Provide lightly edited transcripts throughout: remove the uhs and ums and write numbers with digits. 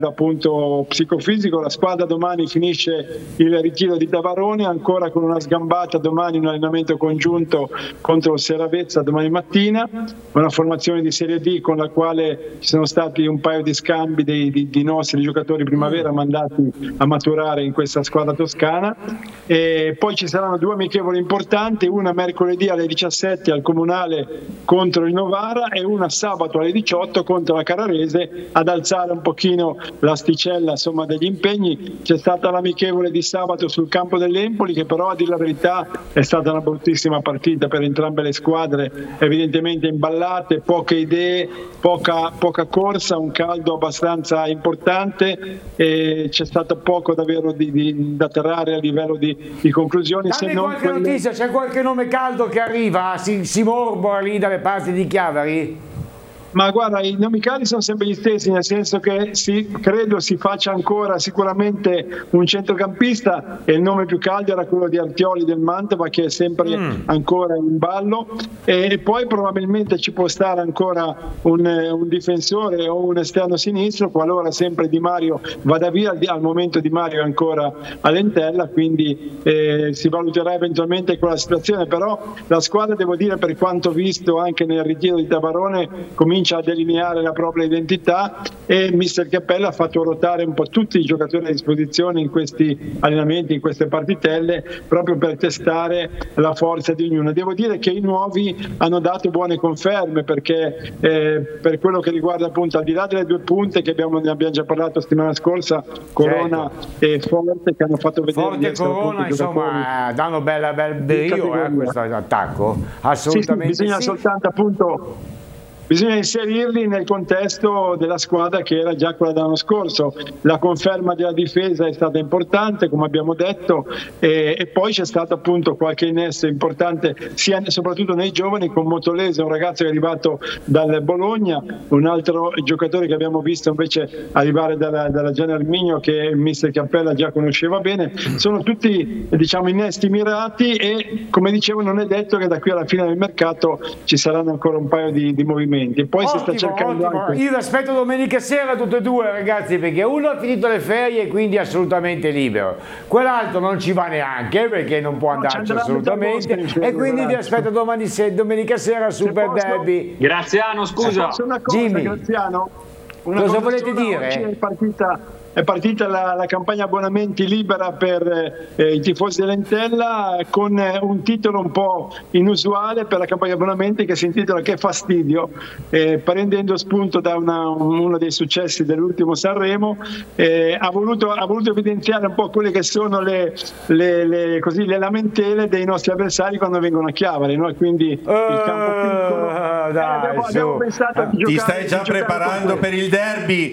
appunto psicofisico. La squadra domani finisce il ritiro di Tavarone, ancora con una sgambata domani, un allenamento congiunto contro il Seravezza domani mattina, una formazione di Serie D con la quale ci sono stati un paio di scambi di nostri giocatori primavera mandati a maturare in questa squadra toscana. E poi ci saranno 2 amichevoli importanti, una mercoledì alle 17 al Comunale contro il Novara e una sabato alle 18 contro la Carrarese, ad alzare un pochino l'asticella insomma degli impegni. C'è stata l'amichevole di sabato sul campo dell'Empoli, che però a dire la verità è stata una bruttissima partita per entrambe le squadre, evidentemente imballate, poche idee, poca corsa, un caldo abbastanza importante e c'è stato poco davvero da atterrare a livello di conclusioni. Dammi qualche notizia, c'è qualche nome caldo che arriva, si morbora lì dalle parti di Chiavari? Ma guarda, i nomi caldi sono sempre gli stessi, nel senso che credo si faccia ancora sicuramente un centrocampista, e il nome più caldo era quello di Artioli del Mantova, che è sempre ancora in ballo, e poi probabilmente ci può stare ancora un difensore o un esterno sinistro, qualora sempre Di Mario vada via. Al momento Di Mario è ancora all'Entella, quindi si valuterà eventualmente quella situazione. Però la squadra, devo dire, per quanto visto anche nel ritiro di Tavarone, comincia a delineare la propria identità, e mister Cappella ha fatto ruotare un po' tutti i giocatori a disposizione in questi allenamenti, in queste partitelle, proprio per testare la forza di ognuno. Devo dire che i nuovi hanno dato buone conferme, perché per quello che riguarda appunto, al di là delle 2 punte che ne abbiamo già parlato settimana scorsa, Corona e Forte, che hanno fatto vedere Forte e Corona insomma danno bel brio a questo attacco, assolutamente. Bisogna soltanto appunto inserirli nel contesto della squadra che era già quella dell'anno scorso. La conferma della difesa è stata importante, come abbiamo detto, e poi c'è stato appunto qualche innesto importante soprattutto nei giovani, con Motolese, un ragazzo che è arrivato dal Bologna, un altro giocatore che abbiamo visto invece arrivare dalla General Migno, che il mister Cappella già conosceva bene. Sono tutti, diciamo, innesti mirati, e come dicevo non è detto che da qui alla fine del mercato ci saranno ancora un paio di movimenti. Poi si sta cercando anche... Io vi aspetto domenica sera tutte e 2, ragazzi, perché uno ha finito le ferie e quindi è assolutamente libero, quell'altro non ci va neanche perché non può andarci assolutamente, e quindi vi aspetto domenica sera al Super Derby. Graziano, scusa, Jimmy, Graziano, cosa volete dire? È partita la campagna abbonamenti libera per i tifosi dell'Entella, con un titolo un po' inusuale per la campagna abbonamenti, che si intitola Che fastidio, prendendo spunto da uno dei successi dell'ultimo Sanremo. Ha voluto evidenziare un po' quelle che sono le lamentele dei nostri avversari quando vengono a Chiavari, no? Quindi il campo piccolo. Abbiamo pensato di ti stai già preparando per il derby,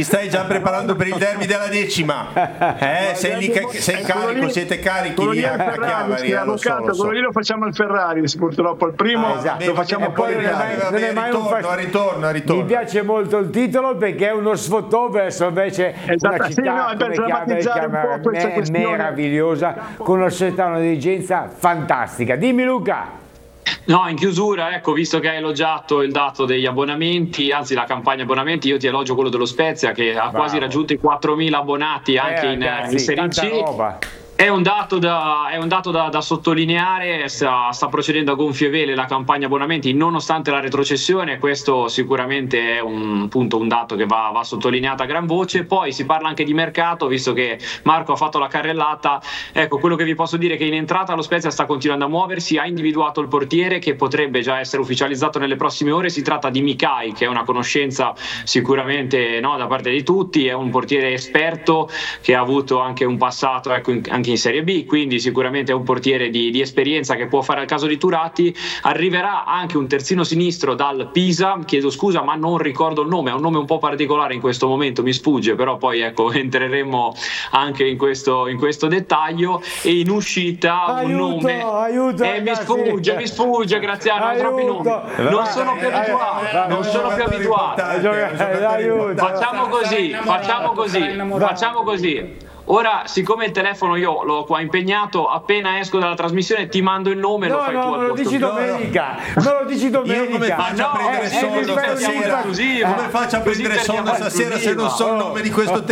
della 10ª, sei carico, siete carichi lì a Chiavari, lo so. Quello lì lo facciamo al Ferrari, purtroppo il primo lo facciamo poi non è mai a ritorno. Mi piace molto il titolo perché è uno sfottò verso invece una città come Chiavari, meravigliosa, con una società, una dirigenza fantastica. Dimmi Luca. No, in chiusura, ecco, visto che hai elogiato il dato degli abbonamenti, anzi la campagna abbonamenti, io ti elogio quello dello Spezia, che ha quasi raggiunto i 4.000 abbonati anche in Serie C. È un dato da sottolineare. Sta procedendo a gonfie vele la campagna abbonamenti nonostante la retrocessione. Questo sicuramente è un dato che va sottolineato a gran voce. Poi si parla anche di mercato, visto che Marco ha fatto la carrellata. Ecco, quello che vi posso dire è che in entrata lo Spezia sta continuando a muoversi, ha individuato il portiere che potrebbe già essere ufficializzato nelle prossime ore. Si tratta di Mikai, che è una conoscenza sicuramente da parte di tutti, è un portiere esperto che ha avuto anche un passato anche in Serie B, quindi sicuramente è un portiere di esperienza che può fare al caso di Turati. Arriverà anche un terzino sinistro dal Pisa, chiedo scusa ma non ricordo il nome, è un nome un po' particolare in questo momento, mi sfugge, però poi ecco entreremo anche in questo dettaglio. E in uscita un nome mi sfugge Graziano, ho troppi nomi, non sono più abituato. Facciamo così. Ora, siccome il telefono io l'ho qua impegnato, appena esco dalla trasmissione ti mando il nome e lo fai tu al posto. Me lo dici domenica. Io come faccio a prendere sonno stasera? Come faccio a prendere sonno stasera se non so il nome di questo